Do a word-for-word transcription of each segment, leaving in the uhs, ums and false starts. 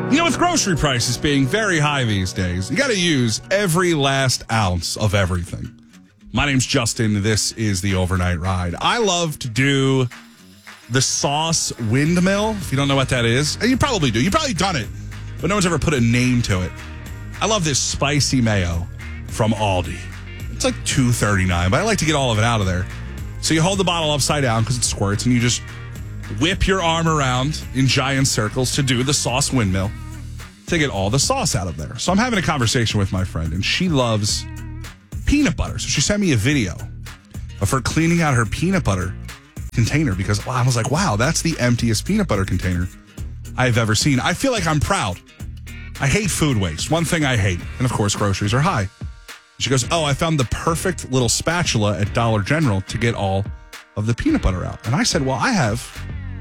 You know, with grocery prices being very high these days, you got to use every last ounce of everything. My name's Justin. This is the Overnight Ride. I love to do the sauce windmill. If you don't know what that is, and you probably do. You've probably done it, but no one's ever put a name to it. I love this spicy mayo from Aldi. It's like two thirty-nine, but I like to get all of it out of there. So you hold the bottle upside down because it squirts, and you just whip your arm around in giant circles to do the sauce windmill to get all the sauce out of there. So I'm having a conversation with my friend, and she loves peanut butter. So she sent me a video of her cleaning out her peanut butter container because well, I was like, wow, that's the emptiest peanut butter container I've ever seen. I feel like I'm proud. I hate food waste. One thing I hate. And of course, groceries are high. She goes, oh, I found the perfect little spatula at Dollar General to get all of the peanut butter out. And I said, well, I have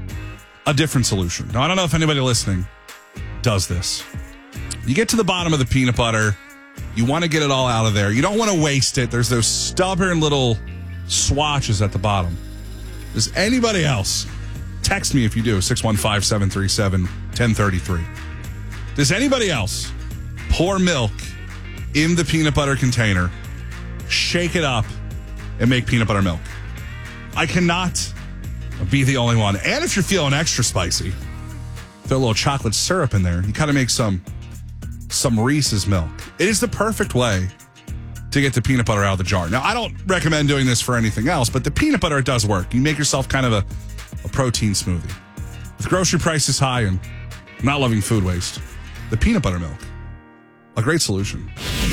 a different solution. Now, I don't know if anybody listening does this. You get to the bottom of the peanut butter. You want to get it all out of there. You don't want to waste it. There's those stubborn little swatches at the bottom. Does anybody else, text me if you do, six one five, seven three seven, one zero three three. Does anybody else pour milk in the peanut butter container, shake it up, and make peanut butter milk? I cannot be the only one. And if you're feeling extra spicy, throw a little chocolate syrup in there. You kind of make some some Reese's milk. It is the perfect way to get the peanut butter out of the jar. Now, I don't recommend doing this for anything else, but the peanut butter, it does work. You make yourself kind of a, a protein smoothie. With grocery prices high and not loving food waste, the peanut butter milk, a great solution.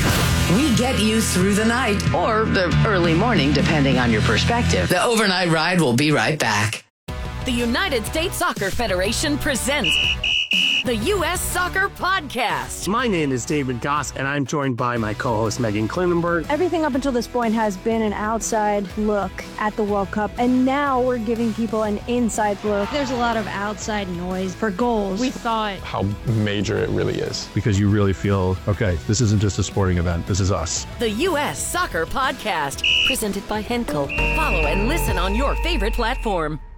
We get you through the night or the early morning, depending on your perspective. The Overnight Ride will be right back. The United States Soccer Federation presents the U S Soccer Podcast. My name is David Goss, and I'm joined by my co-host, Megan Klinenberg. Everything up until this point has been an outside look at the World Cup, and now we're giving people an inside look. There's a lot of outside noise for goals. We thought how major it really is. Because you really feel, okay, this isn't just a sporting event, this is us. The U S Soccer Podcast, presented by Henkel. Follow and listen on your favorite platform.